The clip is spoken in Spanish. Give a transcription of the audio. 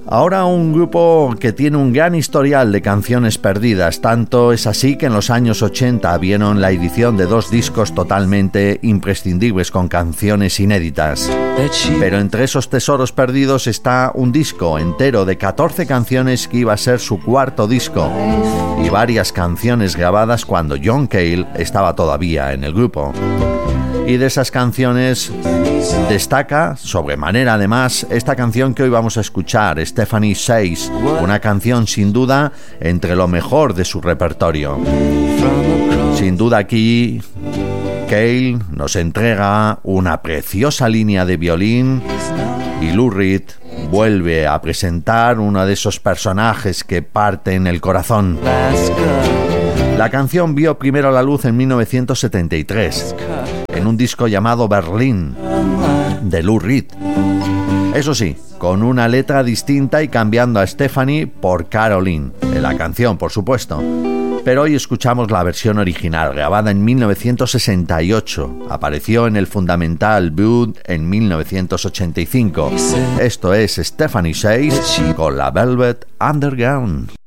Ahora un grupo que tiene un gran historial de canciones perdidas, tanto es así que en los años 80 vieron la edición de 2 discos totalmente imprescindibles con canciones inéditas. Pero entre esos tesoros perdidos está un disco entero de 14 canciones que iba a ser su 4º disco y varias canciones grabadas cuando John Cale estaba todavía en el grupo. Y de esas canciones destaca sobremanera además esta canción que hoy vamos a escuchar, Stephanie Says, una canción sin duda entre lo mejor de su repertorio. Sin duda aquí Cale nos entrega una preciosa línea de violín y Lou Reed vuelve a presentar uno de esos personajes que parten el corazón. La canción vio primero la luz en 1973 en un disco llamado Berlín de Lou Reed. Eso sí, con una letra distinta y cambiando a Stephanie por Caroline, en la canción por supuesto. Pero hoy escuchamos la versión original, grabada en 1968. Apareció en el Fundamental Brood en 1985. Esto es Stephanie Says con la Velvet Underground.